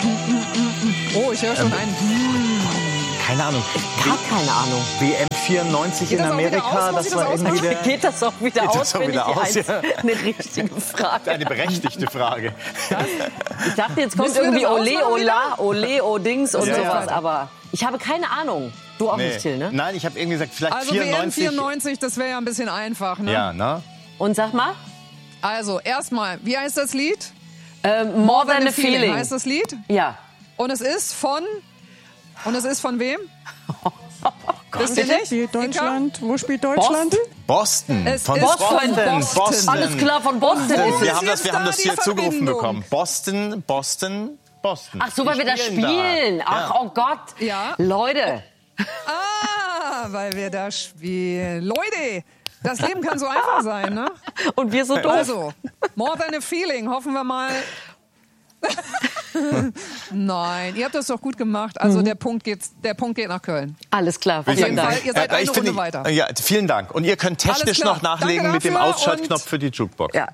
Oh, ich höre schon einen. Keine Ahnung. Gar keine Ahnung. WM 94 in Amerika, das war irgendwie der... Geht das auch wieder aus, auch wieder aus, ja. Eine richtige Frage. Eine berechtigte Frage. Ich dachte, jetzt kommt irgendwie Ole, Ola, Ole, Odings und sowas, aber ich habe keine Ahnung. Du auch nicht, Till, ne? Nein, ich habe irgendwie gesagt, vielleicht also 94. WM 94, das wäre ja ein bisschen einfach, ne? Ja, ne? Und sag mal? Also, erstmal, wie heißt das Lied? More Than a Feeling. Heißt das Lied? Ja. Und es ist von wem? Wisst ihr nicht? Spielt Deutschland? Wo spielt Deutschland? Boston. Es Von ist Boston. von Boston. Alles klar, von Boston ist Wir es. haben das hier zugerufen Verbindung. bekommen. Boston. Ach so, weil wir da spielen. Da. Ach, oh Gott. Ja. Leute. Weil wir da spielen. Leute, das Leben kann so einfach sein, ne? Und wir so doof. Also, More Than a Feeling, hoffen wir mal. Nein, ihr habt das doch gut gemacht. Also der Punkt geht nach Köln. Alles klar, Auf jeden vielen Dank. Fall, ihr seid eine Runde weiter. Ja, vielen Dank. Und ihr könnt technisch klar. noch nachlegen Danke mit dem dafür Ausschaltknopf für die Jukebox. Ja.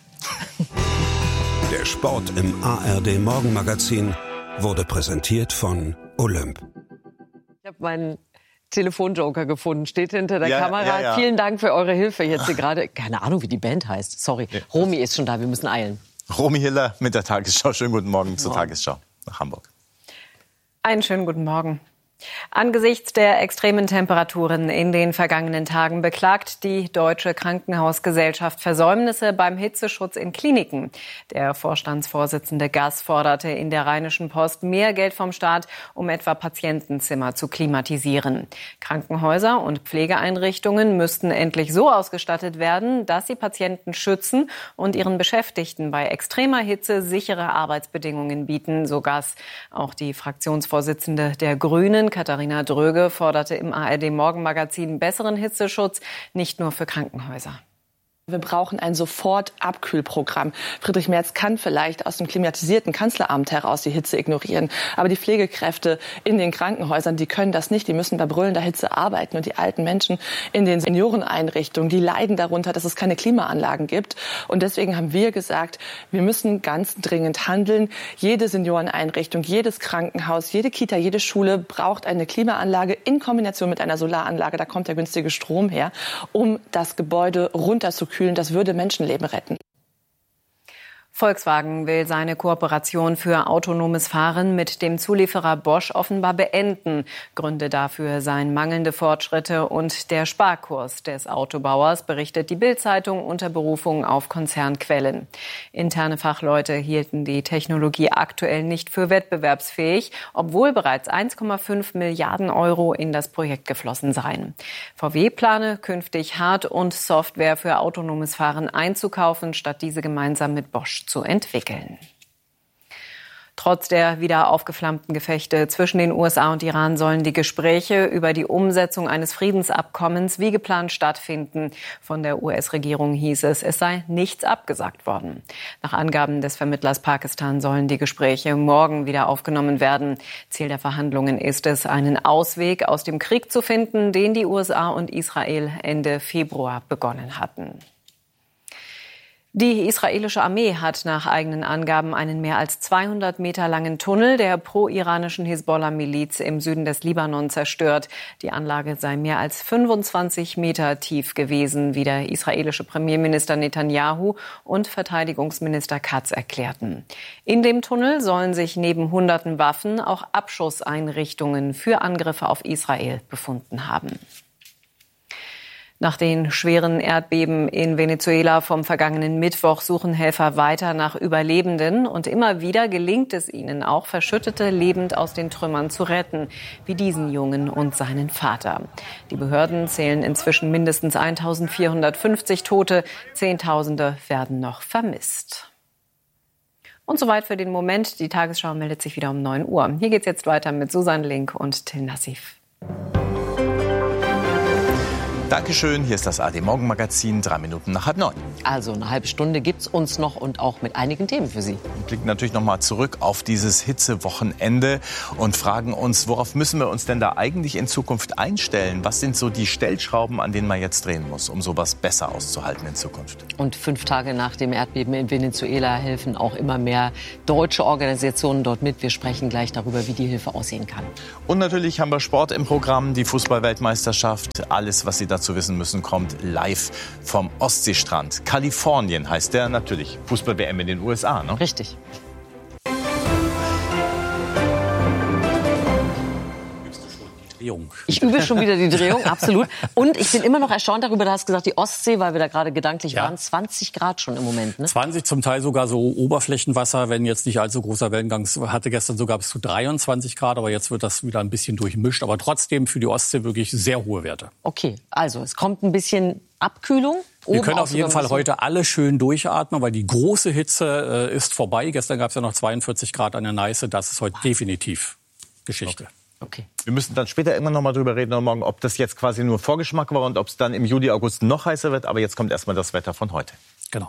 Der Sport im ARD Morgenmagazin wurde präsentiert von Olymp. Ich habe meinen Telefonjoker gefunden, steht hinter der Ja, Kamera. ja. Vielen Dank für eure Hilfe jetzt hier gerade. Keine Ahnung, wie die Band heißt. Sorry. Romy ist schon da, wir müssen eilen. Romy Hiller mit der Tagesschau. Schönen guten Morgen zur Tagesschau nach Hamburg. Einen schönen guten Morgen. Angesichts der extremen Temperaturen in den vergangenen Tagen beklagt die Deutsche Krankenhausgesellschaft Versäumnisse beim Hitzeschutz in Kliniken. Der Vorstandsvorsitzende Gass forderte in der Rheinischen Post mehr Geld vom Staat, um etwa Patientenzimmer zu klimatisieren. Krankenhäuser und Pflegeeinrichtungen müssten endlich so ausgestattet werden, dass sie Patienten schützen und ihren Beschäftigten bei extremer Hitze sichere Arbeitsbedingungen bieten, so Gass. Auch die Fraktionsvorsitzende der Grünen, Katharina Dröge, forderte im ARD-Morgenmagazin besseren Hitzeschutz, nicht nur für Krankenhäuser. Wir brauchen ein Sofort-Abkühlprogramm. Friedrich Merz kann vielleicht aus dem klimatisierten Kanzleramt heraus die Hitze ignorieren. Aber die Pflegekräfte in den Krankenhäusern, die können das nicht. Die müssen bei brüllender Hitze arbeiten. Und die alten Menschen in den Senioreneinrichtungen, die leiden darunter, dass es keine Klimaanlagen gibt. Und deswegen haben wir gesagt, wir müssen ganz dringend handeln. Jede Senioreneinrichtung, jedes Krankenhaus, jede Kita, jede Schule braucht eine Klimaanlage in Kombination mit einer Solaranlage. Da kommt der günstige Strom her, um das Gebäude runterzukühlen. Das würde Menschenleben retten. Volkswagen will seine Kooperation für autonomes Fahren mit dem Zulieferer Bosch offenbar beenden. Gründe dafür seien mangelnde Fortschritte und der Sparkurs des Autobauers, berichtet die Bild-Zeitung unter Berufung auf Konzernquellen. Interne Fachleute hielten die Technologie aktuell nicht für wettbewerbsfähig, obwohl bereits 1,5 Milliarden Euro in das Projekt geflossen seien. VW plane künftig Hard- und Software für autonomes Fahren einzukaufen, statt diese gemeinsam mit Bosch zu entwickeln. Trotz der wieder aufgeflammten Gefechte zwischen den USA und Iran sollen die Gespräche über die Umsetzung eines Friedensabkommens wie geplant stattfinden. Von der US-Regierung hieß es, es sei nichts abgesagt worden. Nach Angaben des Vermittlers Pakistan sollen die Gespräche morgen wieder aufgenommen werden. Ziel der Verhandlungen ist es, einen Ausweg aus dem Krieg zu finden, den die USA und Israel Ende Februar begonnen hatten. Die israelische Armee hat nach eigenen Angaben einen mehr als 200 Meter langen Tunnel der pro-iranischen Hisbollah-Miliz im Süden des Libanon zerstört. Die Anlage sei mehr als 25 Meter tief gewesen, wie der israelische Premierminister Netanyahu und Verteidigungsminister Katz erklärten. In dem Tunnel sollen sich neben hunderten Waffen auch Abschusseinrichtungen für Angriffe auf Israel befunden haben. Nach den schweren Erdbeben in Venezuela vom vergangenen Mittwoch suchen Helfer weiter nach Überlebenden. Und immer wieder gelingt es ihnen auch, Verschüttete lebend aus den Trümmern zu retten, wie diesen Jungen und seinen Vater. Die Behörden zählen inzwischen mindestens 1450 Tote. Zehntausende werden noch vermisst. Und soweit für den Moment. Die Tagesschau meldet sich wieder um 9 Uhr. Hier geht's jetzt weiter mit Susan Link und Till Nassif. Dankeschön, hier ist das ARD-Morgenmagazin, 3 Minuten nach 8:30. Also eine halbe Stunde gibt's uns noch und auch mit einigen Themen für Sie. Wir blicken natürlich noch mal zurück auf dieses Hitzewochenende und fragen uns, worauf müssen wir uns denn da eigentlich in Zukunft einstellen? Was sind so die Stellschrauben, an denen man jetzt drehen muss, um sowas besser auszuhalten in Zukunft? Und 5 Tage nach dem Erdbeben in Venezuela helfen auch immer mehr deutsche Organisationen dort mit. Wir sprechen gleich darüber, wie die Hilfe aussehen kann. Und natürlich haben wir Sport im Programm, die Fußball-Weltmeisterschaft. Alles, was Sie dazu wissen müssen, kommt live vom Ostseestrand. Kalifornien heißt der natürlich. Fußball-WM in den USA, ne? Richtig. Ich übe schon wieder die Drehung, absolut. Und ich bin immer noch erstaunt darüber, du hast gesagt, die Ostsee, weil wir da gerade gedanklich waren, 20 Grad schon im Moment. Ne? 20, zum Teil sogar so Oberflächenwasser, wenn jetzt nicht allzu großer Wellengang. Hatte gestern sogar bis zu 23 Grad, aber jetzt wird das wieder ein bisschen durchmischt. Aber trotzdem für die Ostsee wirklich sehr hohe Werte. Okay, also es kommt ein bisschen Abkühlung. Wir können auf jeden Fall heute alle schön durchatmen, weil die große Hitze ist vorbei. Gestern gab es ja noch 42 Grad an der Neiße. Das ist heute definitiv Geschichte. Okay. Wir müssen dann später irgendwann noch mal drüber reden, morgen, ob das jetzt quasi nur Vorgeschmack war und ob es dann im Juli, August noch heißer wird. Aber jetzt kommt erstmal das Wetter von heute. Genau.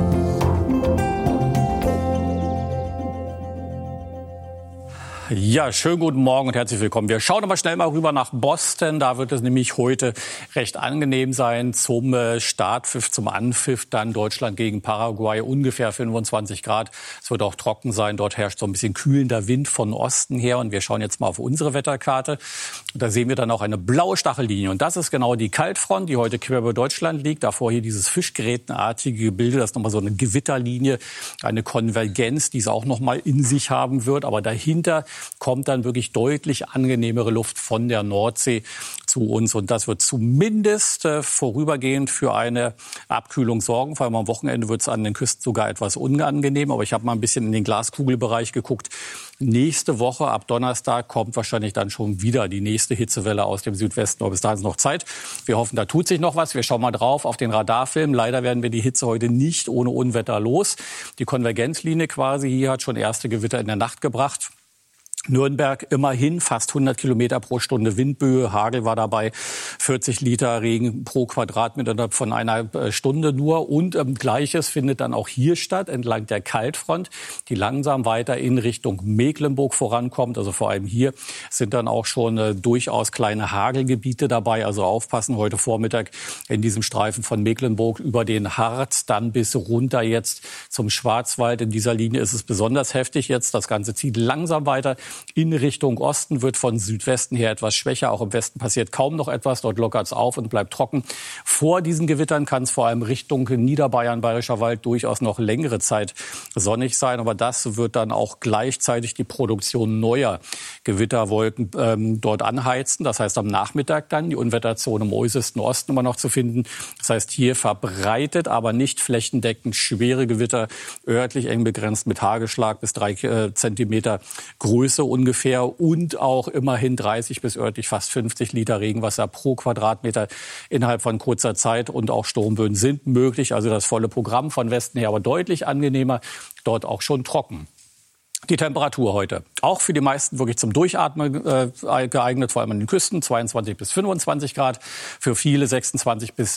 Ja, schönen guten Morgen und herzlich willkommen. Wir schauen aber schnell mal rüber nach Boston. Da wird es nämlich heute recht angenehm sein zum Startpfiff, zum Anpfiff. Dann Deutschland gegen Paraguay, ungefähr 25 Grad. Es wird auch trocken sein. Dort herrscht so ein bisschen kühlender Wind von Osten her. Und wir schauen jetzt mal auf unsere Wetterkarte. Und da sehen wir dann auch eine blaue Stachellinie. Und das ist genau die Kaltfront, die heute quer über Deutschland liegt. Davor hier dieses fischgrätenartige Gebilde. Das ist nochmal so eine Gewitterlinie, eine Konvergenz, die es auch nochmal in sich haben wird. Aber dahinter kommt dann wirklich deutlich angenehmere Luft von der Nordsee zu uns. Und das wird zumindest vorübergehend für eine Abkühlung sorgen. Vor allem am Wochenende wird es an den Küsten sogar etwas unangenehm. Aber ich habe mal ein bisschen in den Glaskugelbereich geguckt. Nächste Woche, ab Donnerstag, kommt wahrscheinlich dann schon wieder die nächste Hitzewelle aus dem Südwesten. Aber bis dahin ist noch Zeit. Wir hoffen, da tut sich noch was. Wir schauen mal drauf auf den Radarfilm. Leider werden wir die Hitze heute nicht ohne Unwetter los. Die Konvergenzlinie quasi hier hat schon erste Gewitter in der Nacht gebracht. Nürnberg immerhin fast 100 Kilometer pro Stunde Windböe, Hagel war dabei, 40 Liter Regen pro Quadratmeter von einer Stunde nur. Und Gleiches findet dann auch hier statt, entlang der Kaltfront, die langsam weiter in Richtung Mecklenburg vorankommt. Also vor allem hier sind dann auch schon durchaus kleine Hagelgebiete dabei. Also aufpassen, heute Vormittag in diesem Streifen von Mecklenburg über den Harz, dann bis runter jetzt zum Schwarzwald. In dieser Linie ist es besonders heftig jetzt. Das Ganze zieht langsam weiter in Richtung Osten, wird von Südwesten her etwas schwächer. Auch im Westen passiert kaum noch etwas. Dort lockert es auf und bleibt trocken. Vor diesen Gewittern kann es vor allem Richtung Niederbayern, Bayerischer Wald durchaus noch längere Zeit sonnig sein. Aber das wird dann auch gleichzeitig die Produktion neuer Gewitterwolken dort anheizen. Das heißt, am Nachmittag dann die Unwetterzone im äußersten Osten immer noch zu finden. Das heißt, hier verbreitet, aber nicht flächendeckend schwere Gewitter, örtlich eng begrenzt mit Hagelschlag bis 3 Zentimeter Größe ungefähr und auch immerhin 30 bis örtlich fast 50 Liter Regenwasser pro Quadratmeter innerhalb von kurzer Zeit. Und auch Sturmböen sind möglich. Also das volle Programm von Westen her, aber deutlich angenehmer, dort auch schon trocken. Die Temperatur heute, auch für die meisten wirklich zum Durchatmen geeignet, vor allem an den Küsten, 22 bis 25 Grad, für viele 26 bis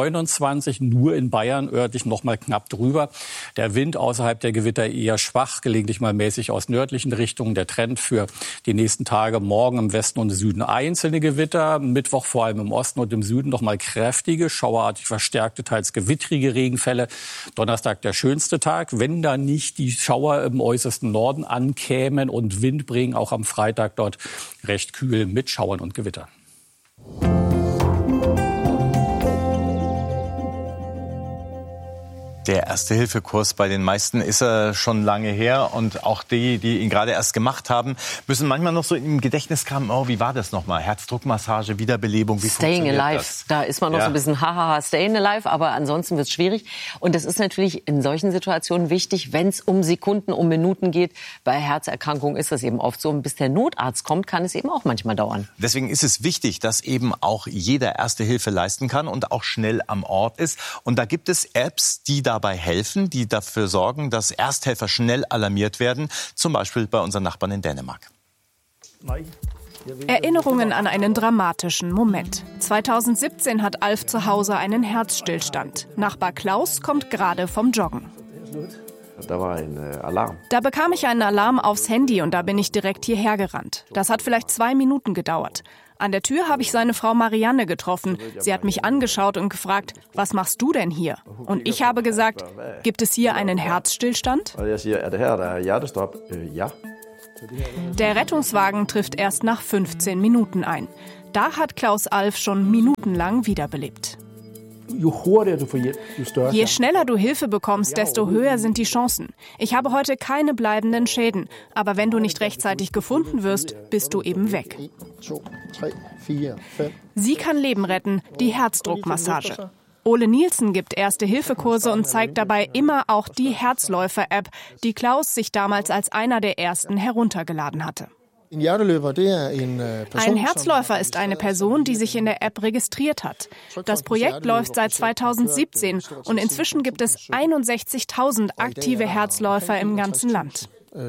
29, nur in Bayern örtlich noch mal knapp drüber. Der Wind außerhalb der Gewitter eher schwach, gelegentlich mal mäßig aus nördlichen Richtungen. Der Trend für die nächsten Tage, morgen im Westen und Süden einzelne Gewitter, Mittwoch vor allem im Osten und im Süden noch mal kräftige, schauerartig verstärkte, teils gewittrige Regenfälle. Donnerstag der schönste Tag, wenn da nicht die Schauer im äußersten Norden ankämen und Wind bringen, auch am Freitag dort recht kühl mit Schauern und Gewittern. Der Erste-Hilfe-Kurs bei den meisten ist schon lange her. Und auch die ihn gerade erst gemacht haben, müssen manchmal noch so im Gedächtnis kramen, oh, wie war das nochmal? Herzdruckmassage, Wiederbelebung, wie Staying funktioniert alive. das? Da ist man noch so ein bisschen hahaha, staying alive, aber ansonsten wird es schwierig. Und das ist natürlich in solchen Situationen wichtig, wenn es um Sekunden, um Minuten geht. Bei Herzerkrankungen ist das eben oft so. Und bis der Notarzt kommt, kann es eben auch manchmal dauern. Deswegen ist es wichtig, dass eben auch jeder Erste Hilfe leisten kann und auch schnell am Ort ist. Und da gibt es Apps, die dabei helfen, die dafür sorgen, dass Ersthelfer schnell alarmiert werden, zum Beispiel bei unseren Nachbarn in Dänemark. Erinnerungen an einen dramatischen Moment. 2017 hat Alf zu Hause einen Herzstillstand. Nachbar Klaus kommt gerade vom Joggen. Da war ein Alarm. Da bekam ich einen Alarm aufs Handy und da bin ich direkt hierher gerannt. Das hat vielleicht 2 Minuten gedauert. An der Tür habe ich seine Frau Marianne getroffen. Sie hat mich angeschaut und gefragt, was machst du denn hier? Und ich habe gesagt, gibt es hier einen Herzstillstand? Ja. Der Rettungswagen trifft erst nach 15 Minuten ein. Da hat Klaus Alf schon minutenlang wiederbelebt. Je schneller du Hilfe bekommst, desto höher sind die Chancen. Ich habe heute keine bleibenden Schäden. Aber wenn du nicht rechtzeitig gefunden wirst, bist du eben weg. Sie kann Leben retten, die Herzdruckmassage. Ole Nielsen gibt Erste-Hilfe-Kurse und zeigt dabei immer auch die Herzläufer-App, die Klaus sich damals als einer der ersten heruntergeladen hatte. Ein Herzläufer ist eine Person, die sich in der App registriert hat. Das Projekt läuft seit 2017 und inzwischen gibt es 61.000 aktive Herzläufer im ganzen Land.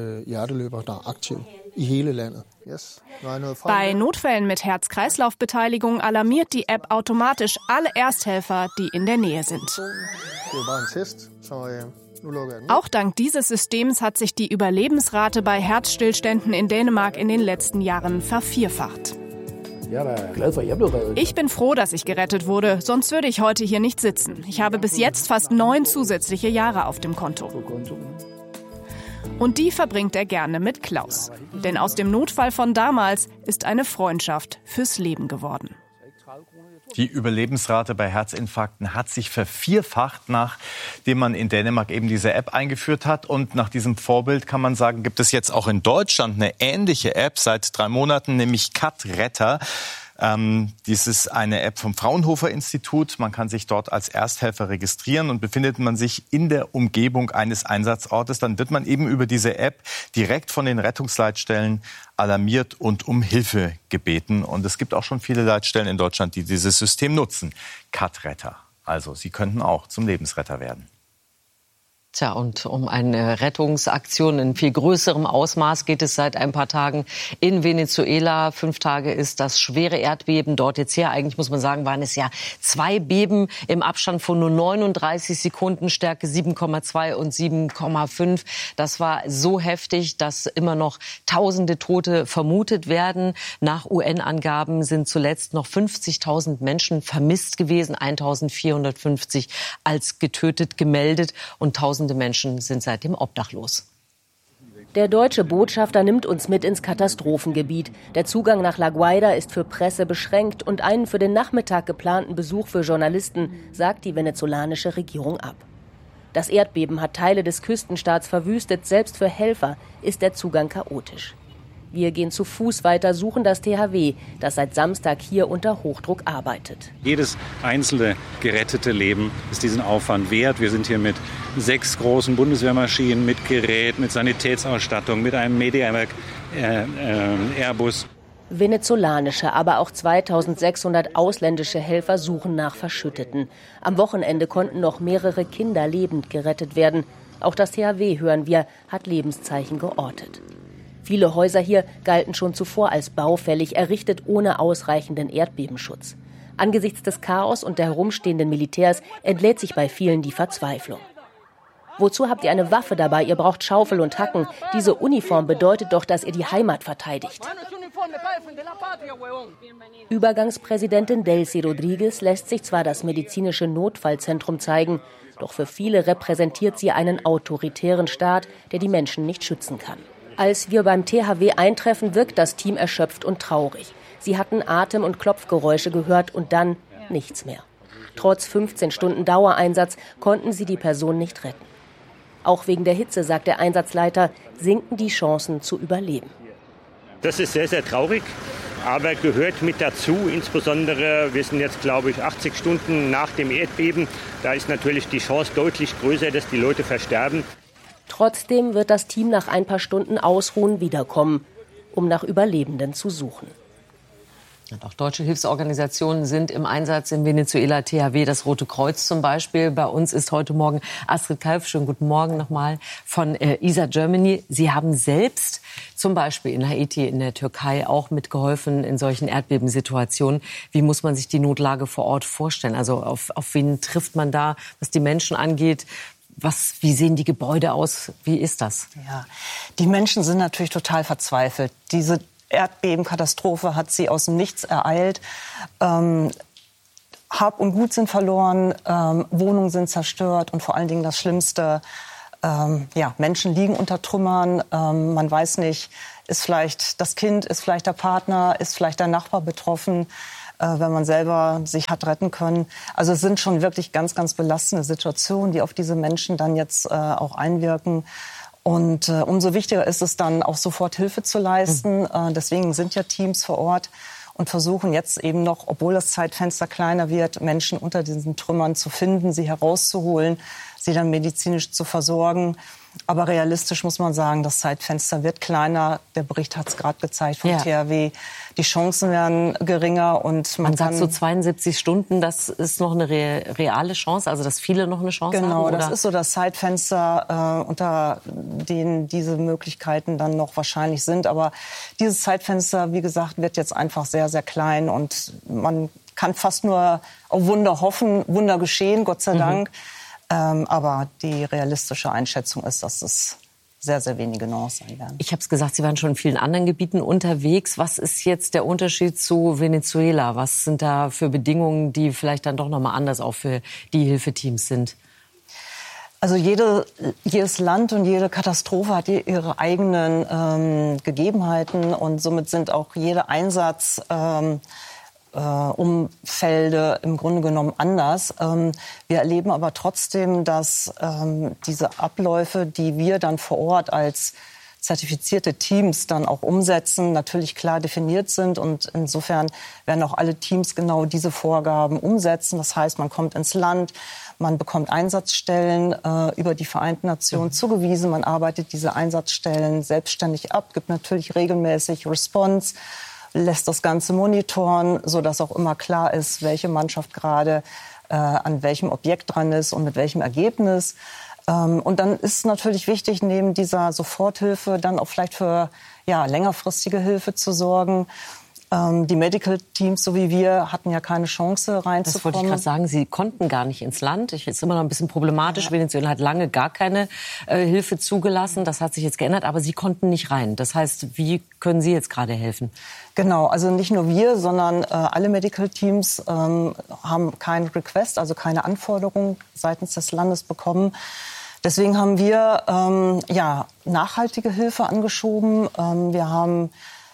Bei Notfällen mit Herz-Kreislauf-Beteiligung alarmiert die App automatisch alle Ersthelfer, die in der Nähe sind. Auch dank dieses Systems hat sich die Überlebensrate bei Herzstillständen in Dänemark in den letzten Jahren vervierfacht. Ich bin froh, dass ich gerettet wurde, sonst würde ich heute hier nicht sitzen. Ich habe bis jetzt fast 9 zusätzliche Jahre auf dem Konto. Und die verbringt er gerne mit Klaus. Denn aus dem Notfall von damals ist eine Freundschaft fürs Leben geworden. Die Überlebensrate bei Herzinfarkten hat sich vervierfacht, nachdem man in Dänemark eben diese App eingeführt hat. Und nach diesem Vorbild kann man sagen, gibt es jetzt auch in Deutschland eine ähnliche App seit 3 Monaten, nämlich Cut-Retter. Dies ist eine App vom Fraunhofer-Institut. Man kann sich dort als Ersthelfer registrieren und befindet man sich in der Umgebung eines Einsatzortes, dann wird man eben über diese App direkt von den Rettungsleitstellen alarmiert und um Hilfe gebeten. Und es gibt auch schon viele Leitstellen in Deutschland, die dieses System nutzen. Cut-Retter. Also Sie könnten auch zum Lebensretter werden. Tja, und um eine Rettungsaktion in viel größerem Ausmaß geht es seit ein paar Tagen in Venezuela. 5 Tage ist das schwere Erdbeben dort jetzt her. Eigentlich muss man sagen, waren es ja 2 Beben im Abstand von nur 39 Sekunden, Stärke 7,2 und 7,5. Das war so heftig, dass immer noch tausende Tote vermutet werden. Nach UN-Angaben sind zuletzt noch 50.000 Menschen vermisst gewesen, 1.450 als getötet gemeldet und Tausende Menschen sind seitdem obdachlos. Der deutsche Botschafter nimmt uns mit ins Katastrophengebiet. Der Zugang nach La Guaira ist für Presse beschränkt und einen für den Nachmittag geplanten Besuch für Journalisten sagt die venezolanische Regierung ab. Das Erdbeben hat Teile des Küstenstaats verwüstet. Selbst für Helfer ist der Zugang chaotisch. Wir gehen zu Fuß weiter, suchen das THW, das seit Samstag hier unter Hochdruck arbeitet. Jedes einzelne gerettete Leben ist diesen Aufwand wert. Wir sind hier mit 6 großen Bundeswehrmaschinen, mit Gerät, mit Sanitätsausstattung, mit einem Mediamark Airbus. Venezolanische, aber auch 2600 ausländische Helfer suchen nach Verschütteten. Am Wochenende konnten noch mehrere Kinder lebend gerettet werden. Auch das THW, hören wir, hat Lebenszeichen geortet. Viele Häuser hier galten schon zuvor als baufällig, errichtet ohne ausreichenden Erdbebenschutz. Angesichts des Chaos und der herumstehenden Militärs entlädt sich bei vielen die Verzweiflung. Wozu habt ihr eine Waffe dabei? Ihr braucht Schaufel und Hacken. Diese Uniform bedeutet doch, dass ihr die Heimat verteidigt. Übergangspräsidentin Delcy Rodriguez lässt sich zwar das medizinische Notfallzentrum zeigen, doch für viele repräsentiert sie einen autoritären Staat, der die Menschen nicht schützen kann. Als wir beim THW eintreffen, wirkt das Team erschöpft und traurig. Sie hatten Atem- und Klopfgeräusche gehört und dann nichts mehr. Trotz 15 Stunden Dauereinsatz konnten sie die Person nicht retten. Auch wegen der Hitze, sagt der Einsatzleiter, sinken die Chancen zu überleben. Das ist sehr, sehr traurig, aber gehört mit dazu. Insbesondere, wir sind jetzt, glaube ich, 80 Stunden nach dem Erdbeben. Da ist natürlich die Chance deutlich größer, dass die Leute versterben. Trotzdem wird das Team nach ein paar Stunden Ausruhen wiederkommen, um nach Überlebenden zu suchen. Und auch deutsche Hilfsorganisationen sind im Einsatz in Venezuela, THW, das Rote Kreuz zum Beispiel. Bei uns ist heute Morgen Astrid Kalf, schönen guten Morgen nochmal, von ISA Germany. Sie haben selbst zum Beispiel in Haiti, in der Türkei auch mitgeholfen in solchen Erdbebensituationen. Wie muss man sich die Notlage vor Ort vorstellen? Also auf wen trifft man da, was die Menschen angeht? Wie sehen die Gebäude aus? Wie ist das? Ja, die Menschen sind natürlich total verzweifelt. Diese Erdbebenkatastrophe hat sie aus dem Nichts ereilt. Hab und Gut sind verloren, Wohnungen sind zerstört und vor allen Dingen das Schlimmste, Menschen liegen unter Trümmern. Man weiß nicht, ist vielleicht das Kind, ist vielleicht der Partner, ist vielleicht der Nachbar betroffen, wenn man selber sich hat retten können. Also es sind schon wirklich ganz, ganz belastende Situationen, die auf diese Menschen dann jetzt auch einwirken. Und umso wichtiger ist es dann auch sofort Hilfe zu leisten. Deswegen sind ja Teams vor Ort und versuchen jetzt eben noch, obwohl das Zeitfenster kleiner wird, Menschen unter diesen Trümmern zu finden, sie herauszuholen, sie dann medizinisch zu versorgen. Aber realistisch muss man sagen, das Zeitfenster wird kleiner. Der Bericht hat es gerade gezeigt vom THW. Die Chancen werden geringer und man sagt so 72 Stunden, das ist noch eine reale Chance, also dass viele noch eine Chance haben? Genau, oder? Das ist so das Zeitfenster, unter denen diese Möglichkeiten dann noch wahrscheinlich sind. Aber dieses Zeitfenster, wie gesagt, wird jetzt einfach sehr, sehr klein und man kann fast nur auf Wunder hoffen, Wunder geschehen, Gott sei Dank. Aber die realistische Einschätzung ist, dass es sehr, sehr wenige Nuancen sein werden. Ich habe es gesagt, Sie waren schon in vielen anderen Gebieten unterwegs. Was ist jetzt der Unterschied zu Venezuela? Was sind da für Bedingungen, die vielleicht dann doch noch mal anders auch für die Hilfeteams sind? Also jedes Land und jede Katastrophe hat ihre eigenen Gegebenheiten und somit sind auch jeder Einsatz Umfelde im Grunde genommen anders. Wir erleben aber trotzdem, dass diese Abläufe, die wir dann vor Ort als zertifizierte Teams dann auch umsetzen, natürlich klar definiert sind. Und insofern werden auch alle Teams genau diese Vorgaben umsetzen. Das heißt, man kommt ins Land, man bekommt Einsatzstellen über die Vereinten Nationen zugewiesen. Man arbeitet diese Einsatzstellen selbstständig ab, gibt natürlich regelmäßig Response, lässt das Ganze monitoren, sodass auch immer klar ist, welche Mannschaft gerade an welchem Objekt dran ist und mit welchem Ergebnis. Und dann ist natürlich wichtig, neben dieser Soforthilfe dann auch vielleicht für längerfristige Hilfe zu sorgen. Die Medical Teams, so wie wir, hatten ja keine Chance reinzukommen. Das wollte ich gerade sagen. Sie konnten gar nicht ins Land. Das ist immer noch ein bisschen problematisch. Venezuela hat lange gar keine Hilfe zugelassen. Das hat sich jetzt geändert. Aber Sie konnten nicht rein. Das heißt, wie können Sie jetzt gerade helfen? Genau, also nicht nur wir, sondern alle Medical Teams haben keinen Request, also keine Anforderung seitens des Landes bekommen. Deswegen haben wir nachhaltige Hilfe angeschoben. Wir haben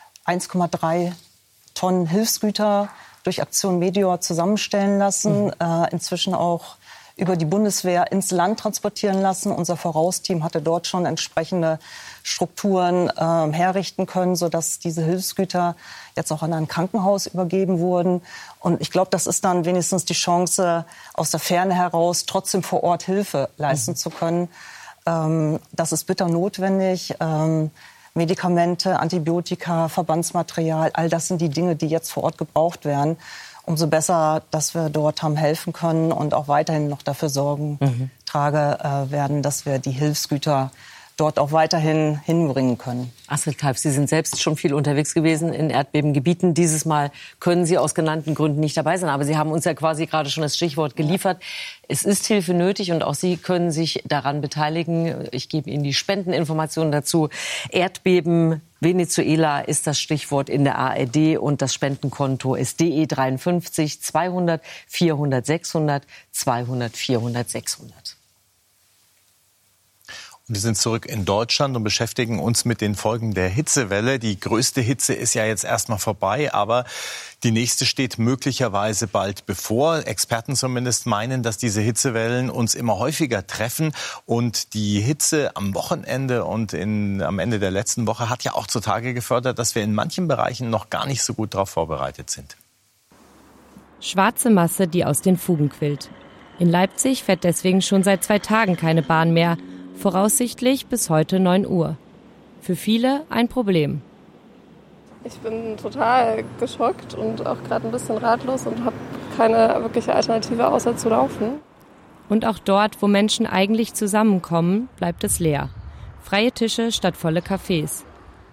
1,3 Tonnen Hilfsgüter durch Aktion Meteor zusammenstellen lassen, inzwischen auch über die Bundeswehr ins Land transportieren lassen. Unser Vorausteam hatte dort schon entsprechende Strukturen herrichten können, sodass diese Hilfsgüter jetzt auch an ein Krankenhaus übergeben wurden. Und ich glaube, das ist dann wenigstens die Chance, aus der Ferne heraus trotzdem vor Ort Hilfe leisten zu können. Das ist bitter notwendig. Medikamente, Antibiotika, Verbandsmaterial, all das sind die Dinge, die jetzt vor Ort gebraucht werden. Umso besser, dass wir dort haben helfen können und auch weiterhin noch dafür Sorgen werden, dass wir die Hilfsgüter dort auch weiterhin hinbringen können. Astrid Kalb, Sie sind selbst schon viel unterwegs gewesen in Erdbebengebieten. Dieses Mal können Sie aus genannten Gründen nicht dabei sein. Aber Sie haben uns ja quasi gerade schon das Stichwort geliefert. Es ist Hilfe nötig und auch Sie können sich daran beteiligen. Ich gebe Ihnen die Spendeninformationen dazu. Erdbeben Venezuela ist das Stichwort in der ARD und das Spendenkonto ist DE 53 200 400 600 200 400 600. Wir sind zurück in Deutschland und beschäftigen uns mit den Folgen der Hitzewelle. Die größte Hitze ist ja jetzt erstmal vorbei, aber die nächste steht möglicherweise bald bevor. Experten zumindest meinen, dass diese Hitzewellen uns immer häufiger treffen. Und die Hitze am Wochenende und am Ende der letzten Woche hat ja auch zutage gefördert, dass wir in manchen Bereichen noch gar nicht so gut darauf vorbereitet sind. Schwarze Masse, die aus den Fugen quillt. In Leipzig fährt deswegen schon seit 2 Tagen keine Bahn mehr. Voraussichtlich bis heute 9 Uhr. Für viele ein Problem. Ich bin total geschockt und auch gerade ein bisschen ratlos und habe keine wirkliche Alternative außer zu laufen. Und auch dort, wo Menschen eigentlich zusammenkommen, bleibt es leer. Freie Tische statt volle Cafés.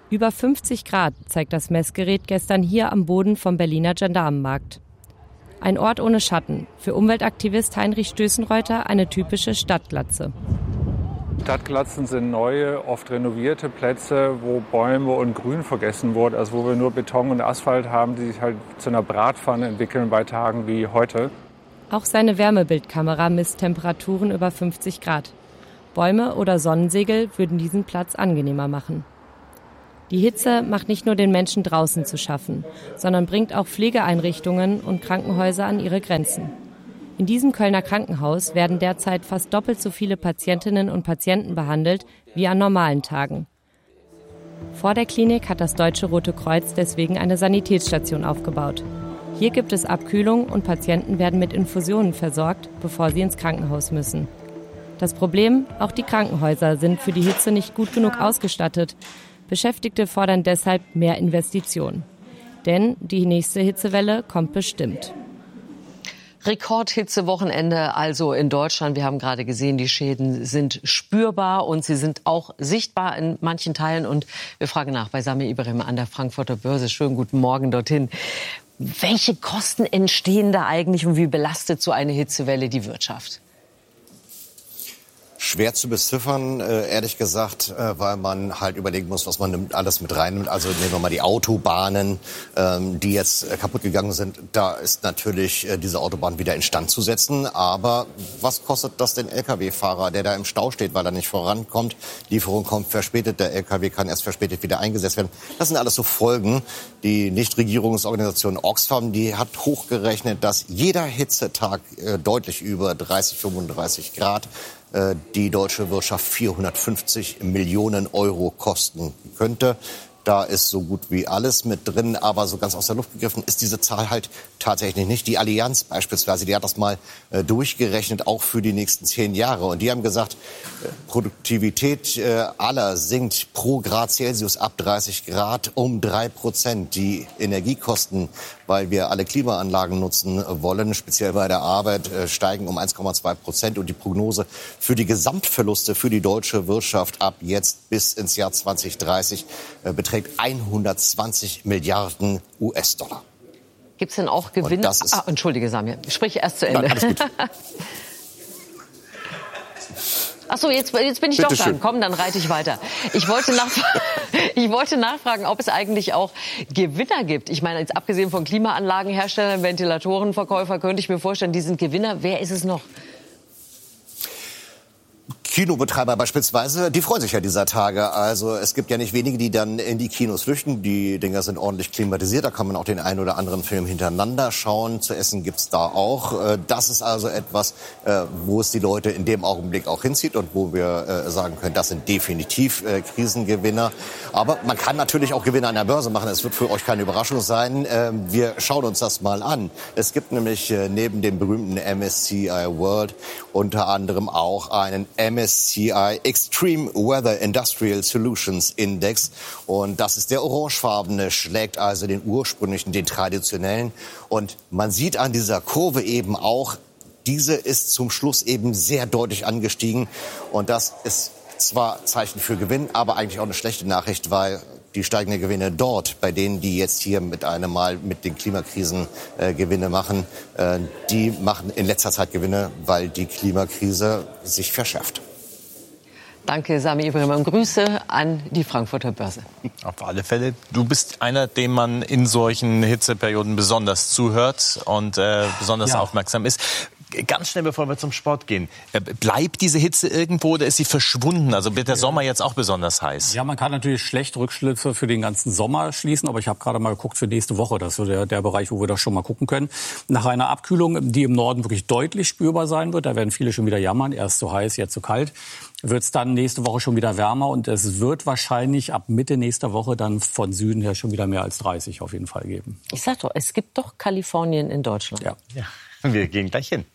Über 50 Grad zeigt das Messgerät gestern hier am Boden vom Berliner Gendarmenmarkt. Ein Ort ohne Schatten, für Umweltaktivist Heinrich Stößenreuter eine typische Stadtglatze. Stadtglatzen sind neue, oft renovierte Plätze, wo Bäume und Grün vergessen wurden, also wo wir nur Beton und Asphalt haben, die sich halt zu einer Bratpfanne entwickeln bei Tagen wie heute. Auch seine Wärmebildkamera misst Temperaturen über 50 Grad. Bäume oder Sonnensegel würden diesen Platz angenehmer machen. Die Hitze macht nicht nur den Menschen draußen zu schaffen, sondern bringt auch Pflegeeinrichtungen und Krankenhäuser an ihre Grenzen. In diesem Kölner Krankenhaus werden derzeit fast doppelt so viele Patientinnen und Patienten behandelt wie an normalen Tagen. Vor der Klinik hat das Deutsche Rote Kreuz deswegen eine Sanitätsstation aufgebaut. Hier gibt es Abkühlung und Patienten werden mit Infusionen versorgt, bevor sie ins Krankenhaus müssen. Das Problem, auch die Krankenhäuser sind für die Hitze nicht gut genug ausgestattet. Beschäftigte fordern deshalb mehr Investitionen. Denn die nächste Hitzewelle kommt bestimmt. Rekordhitzewochenende also in Deutschland. Wir haben gerade gesehen, die Schäden sind spürbar und sie sind auch sichtbar in manchen Teilen. Und wir fragen nach bei Sami Ibrahim an der Frankfurter Börse. Schönen guten Morgen dorthin. Welche Kosten entstehen da eigentlich und wie belastet so eine Hitzewelle die Wirtschaft? Schwer zu beziffern, ehrlich gesagt, weil man halt überlegen muss, was man alles mit reinnimmt. Also nehmen wir mal die Autobahnen, die jetzt kaputt gegangen sind. Da ist natürlich diese Autobahn wieder instand zu setzen. Aber was kostet das den Lkw-Fahrer, der da im Stau steht, weil er nicht vorankommt? Lieferung kommt verspätet, der Lkw kann erst verspätet wieder eingesetzt werden. Das sind alles so Folgen. Die Nichtregierungsorganisation Oxfam, die hat hochgerechnet, dass jeder Hitzetag deutlich über 30, 35 Grad die deutsche Wirtschaft 450 Millionen Euro kosten könnte. Da ist so gut wie alles mit drin, aber so ganz aus der Luft gegriffen ist diese Zahl halt tatsächlich nicht. Die Allianz beispielsweise, die hat das mal durchgerechnet, auch für die nächsten 10 Jahre. Und die haben gesagt, Produktivität aller sinkt pro Grad Celsius ab 30 Grad um 3%. Die Energiekosten, weil wir alle Klimaanlagen nutzen wollen, speziell bei der Arbeit, steigen um 1,2%. Und die Prognose für die Gesamtverluste für die deutsche Wirtschaft ab jetzt bis ins Jahr 2030 beträgt 120 Milliarden US-Dollar. Gibt es denn auch Gewinne? Entschuldige, Samir. Sprich erst zu Ende. Nein, alles gut. Ach so, jetzt bin ich doch dran. Komm, dann reite ich weiter. Ich wollte nachfragen, ob es eigentlich auch Gewinner gibt. Ich meine, jetzt abgesehen von Klimaanlagenherstellern, Ventilatorenverkäufer, könnte ich mir vorstellen, die sind Gewinner. Wer ist es noch? Kinobetreiber beispielsweise, die freuen sich ja dieser Tage. Also es gibt ja nicht wenige, die dann in die Kinos flüchten. Die Dinger sind ordentlich klimatisiert. Da kann man auch den einen oder anderen Film hintereinander schauen. Zu essen gibt's da auch. Das ist also etwas, wo es die Leute in dem Augenblick auch hinzieht und wo wir sagen können, das sind definitiv Krisengewinner. Aber man kann natürlich auch Gewinne an der Börse machen. Es wird für euch keine Überraschung sein. Wir schauen uns das mal an. Es gibt nämlich neben dem berühmten MSCI World unter anderem auch einen MSCI Extreme Weather Industrial Solutions Index. Und das ist der orangefarbene, schlägt also den ursprünglichen, den traditionellen. Und man sieht an dieser Kurve eben auch, diese ist zum Schluss eben sehr deutlich angestiegen. Und das ist zwar Zeichen für Gewinn, aber eigentlich auch eine schlechte Nachricht, weil die steigenden Gewinne dort, bei denen, die jetzt hier mit den Klimakrisen Gewinne machen, die machen in letzter Zeit Gewinne, weil die Klimakrise sich verschärft. Danke, Sami Ibrahim. Und Grüße an die Frankfurter Börse. Auf alle Fälle. Du bist einer, dem man in solchen Hitzeperioden besonders zuhört und besonders aufmerksam ist. Ganz schnell, bevor wir zum Sport gehen. Bleibt diese Hitze irgendwo oder ist sie verschwunden? Also wird der Sommer jetzt auch besonders heiß? Ja, man kann natürlich schlecht Rückschlüsse für den ganzen Sommer schließen. Aber ich habe gerade mal geguckt für nächste Woche. Das ist so der Bereich, wo wir das schon mal gucken können. Nach einer Abkühlung, die im Norden wirklich deutlich spürbar sein wird, da werden viele schon wieder jammern. Erst so heiß, jetzt so kalt. Wird es dann nächste Woche schon wieder wärmer. Und es wird wahrscheinlich ab Mitte nächster Woche dann von Süden her schon wieder mehr als 30 auf jeden Fall geben. Ich sag doch, es gibt doch Kalifornien in Deutschland. Ja. Wir gehen gleich hin.